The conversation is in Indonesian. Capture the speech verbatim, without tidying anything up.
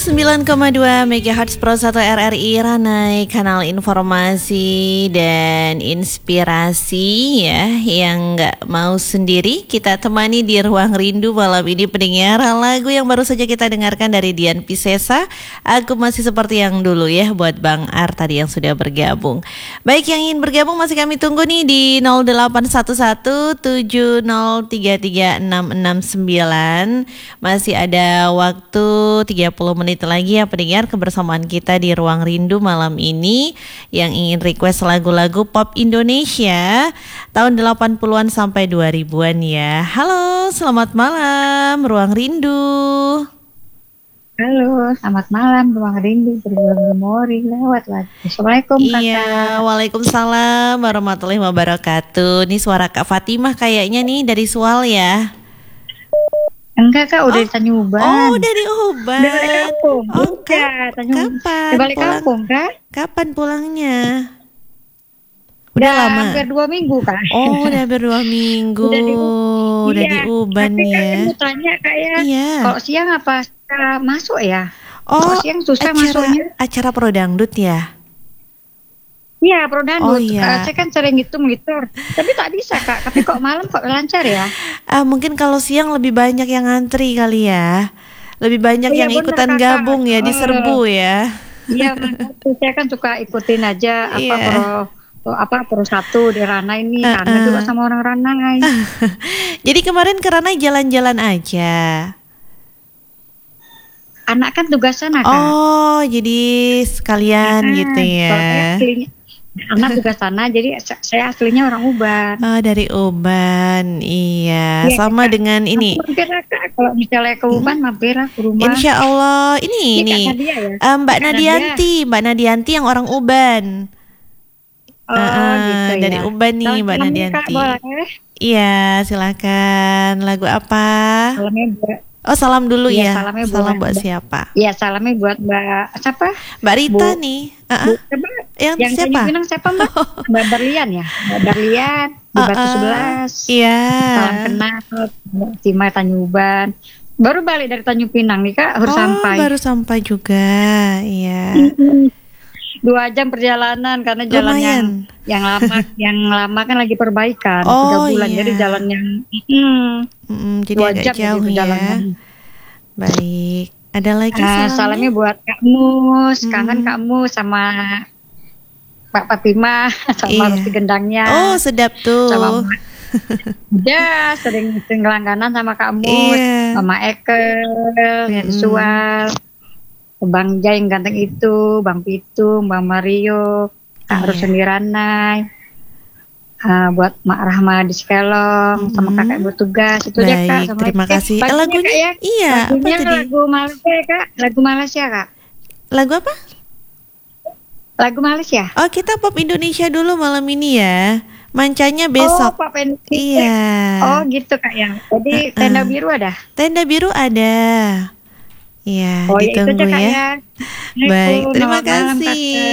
sembilan koma dua megahertz Pro satu R R I Ranai, kanal informasi dan inspirasi ya, yang gak mau sendiri. Kita temani di Ruang Rindu malam ini pendengar. Lagu yang baru saja kita dengarkan dari Dian Piscesa, Aku Masih Seperti Yang Dulu ya, buat Bang Ar tadi yang sudah bergabung. Baik, yang ingin bergabung masih kami tunggu nih di nol delapan satu satu tujuh nol tiga tiga enam enam sembilan. Masih ada waktu tiga puluh menit lagi ya pendengar kebersamaan kita di Ruang Rindu malam ini. Yang ingin request lagu-lagu pop Indonesia tahun delapan puluhan sampai dua ribuan ya. Halo, selamat malam Ruang Rindu. Halo, selamat malam Ruang Rindu bermemori lewat lagi. Assalamualaikum Kakak. Iya, waalaikumsalam warahmatullahi wabarakatuh. Ini suara Kak Fatimah kayaknya nih dari Sual ya. Enggak Kak, udah Oh. di Tanjung Uban. Oh, dari Uban. Udah balik kampung. Oh, Iya, Tanjung kapan Udah balik pulang? kampung Kak. Kapan pulangnya? Udah Udah lama. hampir dua minggu Kak. Oh, udah hampir dua minggu. Udah di, Udah iya. di Uban Tapi Kak, ya. mau tanya Kak ya. Iya. Kalau siang apa susah masuk ya? Oh, Kalau siang susah acara, masuknya. acara Pro Dangdut ya? Iya, Pro Oh, Dangdut. iya. Uh, saya kan sering hitung-hitung. Tapi tak bisa Kak. Tapi kok malam kok lancar ya? Ah, mungkin kalau siang lebih banyak yang ngantri kali ya. Lebih banyak Iya, yang bener, ikutan Kakak. gabung ya, Oh. diserbu ya. Iya, makanya saya kan suka ikutin aja apa Iya. pro pro- apa pro satu di Ranai ini Uh-uh. karena juga sama orang Ranai. Jadi kemarin ke Ranai jalan-jalan aja. Anak kan tugas sana kan. Oh, jadi sekalian Nah, gitu ya. kalau saya aslinya, anak tugas sana, jadi sa- saya aslinya orang Uban. Oh, dari Uban, iya. Iya, Sama Kak. dengan ini. Mampir lah, Kak. Kalau misalnya ke Uban mampir lah ke rumah. Insya Allah, ini Ini ini Kak Nadia ya? Eh, Mbak Kak Nadianti, Mbak Nadianti yang orang Uban. Oh, Uh-uh, gitu ya. dari Uban nih, Mbak Salam, Kak, Nadianti. boleh? Iya, silakan. Lagu apa? Salamnya buat Oh, salam dulu Iya, ya. salamnya Salam buat buat- siapa? ya salamnya buat Mbak siapa? Mbak Rita Bu- nih. Bu, Uh-uh. siapa? Yang, Yang siapa? Tanjung Pinang siapa Mbak? Mbak Berlian ya? Mbak Berlian di Batu Uh-uh. sebelas. Iya. Salam kenal Cima Tanjung Uban. Baru balik dari Tanjung Pinang nih Kak, harus Oh, sampai. baru sampai juga. Iya. Dua jam perjalanan karena jalan yang Lumayan. yang lama yang lama kan lagi perbaikan Oh, tiga bulan iya. jadi jalan yang mm, Mm-mm, jadi dua agak jam jauh jadi ya. perjalanan. Baik. Ada lagi Ah, salamnya? salamnya buat Kak Mus, Hmm. kangen Kak Mus sama Pak Fatimah sama Iya. Rusti Gendangnya. Oh, sedap tuh. Sama Mak. Udah sering sering langganan sama Kak Mus, Iya. sama Ekel, yang Mm. Sual, Bang Jai yang ganteng itu, Bang Pitung, Bang Mario, Kak Iya. Ruseni Ranai, ah, buat Mak Rahma di Sekelong, sama Mm-mm. kakak bertugas itu aja Kak. Baik, Sama terima eh, kasih. Eh, lagunya, lagunya, Kak, ya. iya, apa Lagunya tadi? lagu Malaysia ya, Kak, lagu Malaysia Kak, Lagu apa? lagu Malaysia. Oh, kita pop Indonesia dulu malam ini ya. Mancanya Oh, besok. Pak Pen- Iya. Oh, gitu Kak ya. Jadi Uh-uh. tenda biru ada. Tenda biru ada. Iya, Oh, ya itu ditunggu aja Kak ya. ya. Baik, terima Selamat malam, kasih. Kakak.